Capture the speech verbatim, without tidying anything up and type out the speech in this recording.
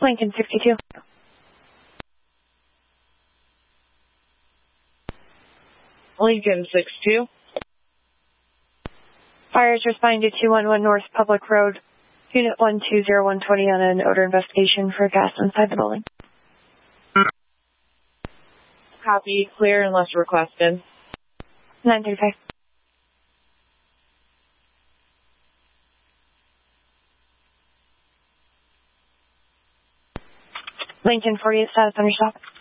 Lincoln sixty-two. Lincoln six two. Fire is responding to two one one North Public Road, Unit one two zero one twenty on an odor investigation for gas inside the building. Copy. Clear unless requested. nine thirty-five. Lincoln forty-eight, status under stop.